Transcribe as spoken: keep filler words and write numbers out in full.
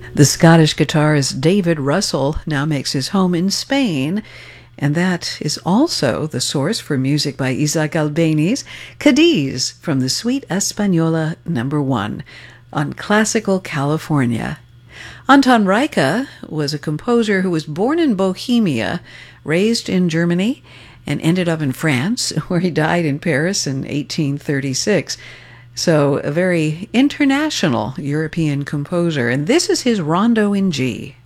The Scottish guitarist David Russell now makes his home in Spain, and that is also the source for music by Isaac Albéniz, Cadiz from the Suite Española number one on Classical California. Anton Reicha was a composer who was born in Bohemia, raised in Germany, and ended up in France, where he died in Paris in eighteen thirty-six. So a very international European composer, and this is his Rondo in G.